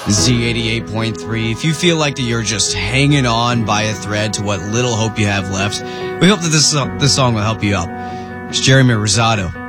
Z88.3. If you feel like that you're just hanging on by a thread to what little hope you have left, we hope that this song will help you out. It's Jeremy Rosado.